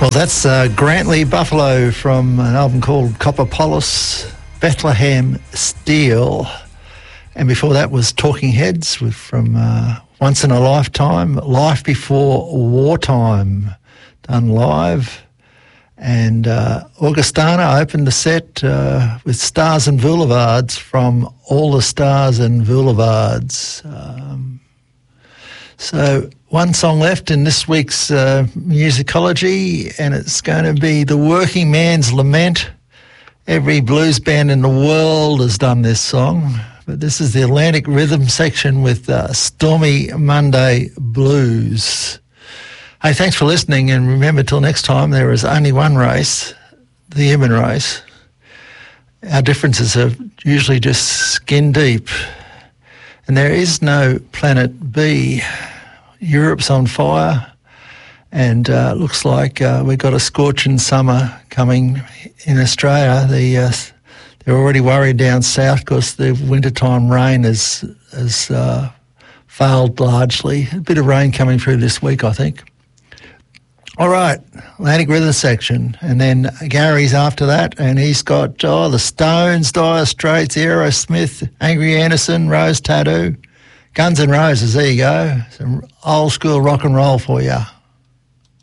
Well, that's Grantley Buffalo from an album called Copperpolis, Bethlehem Steel. And before that was Talking Heads from Once in a Lifetime, Life Before Wartime, done live. And Augustana opened the set with Stars and Boulevards from All the Stars and Boulevards. So one song left in this week's Musicology, and it's going to be The Working Man's Lament. Every blues band in the world has done this song, but this is the Atlantic Rhythm section with Stormy Monday Blues. Hey, thanks for listening, and remember, till next time, there is only one race, the human race. Our differences are usually just skin deep, and there is no planet B. Europe's on fire, and looks like we've got a scorching summer coming in Australia. They're already worried down south because the wintertime rain has failed largely. A bit of rain coming through this week, I think. All right, Atlantic Rhythm section, and then Gary's after that, and he's got the Stones, Dire Straits, Aerosmith, Angry Anderson, Rose Tattoo, Guns N' Roses. There you go, some old school rock and roll for you.